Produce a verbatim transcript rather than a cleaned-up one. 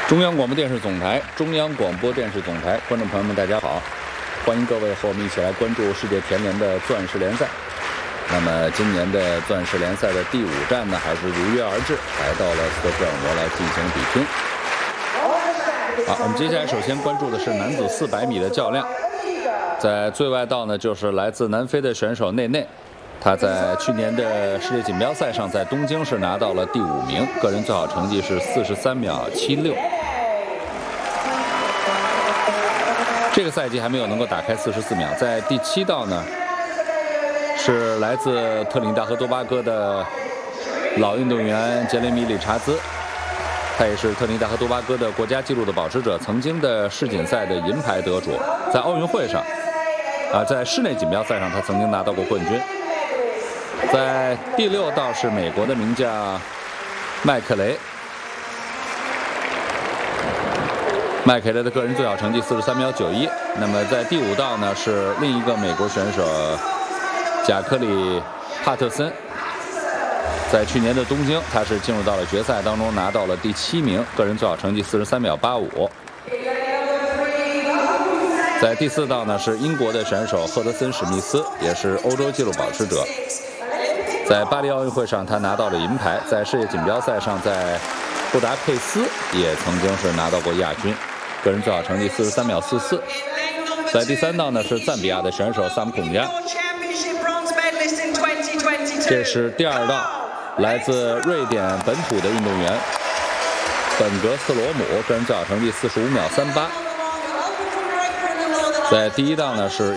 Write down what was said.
中央广播电视总台，中央广播电视总台，观众朋友们，大家好！欢迎各位和我们一起来关注世界田联的钻石联赛。那么，今年的钻石联赛的第五站呢，还是如约而至，来到了斯德哥尔摩来进行比拼。好，我们接下来首先关注的是男子四百米的较量，在最外道呢，就是来自南非的选手内内。他在去年的世界锦标赛上，在东京是拿到了第五名，个人最好成绩是四十三秒七六。这个赛季还没有能够打开四十四秒。在第七道呢，是来自特立尼达和多巴哥的老运动员杰雷米·理查兹，他也是特立尼达和多巴哥的国家纪录的保持者，曾经的世锦赛的银牌得主，在奥运会上，啊，在室内锦标赛上他曾经拿到过冠军。在第六道是美国的名将麦克雷，麦克雷的个人最好成绩四十三秒九一。那么在第五道呢是另一个美国选手贾克里·帕特森，在去年的东京他是进入到了决赛当中，拿到了第七名，个人最好成绩四十三秒八五。在第四道呢是英国的选手赫德森·史密斯，也是欧洲纪录保持者，在巴黎奥运会上他拿到了银牌，在世界锦标赛上在布达佩斯也曾经是拿到过亚军，个人最好成绩四十三秒四四。在第三道呢是赞比亚的选手萨姆孔加，这是第二道来自瑞典本土的运动员本格斯罗姆，个人最好成绩四十五秒三八。在第一道呢是